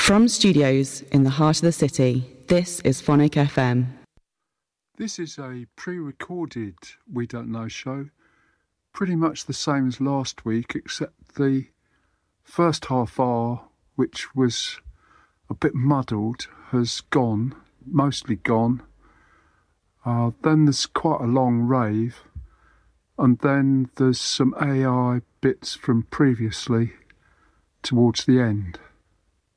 From studios in the heart of the city, this is Phonic FM. This is a pre-recorded We Don't Know show, pretty much the same as last week, except the first half hour, which was a bit muddled, has gone, mostly gone. Then there's quite a long rave, and then there's some AI bits from previously towards the end.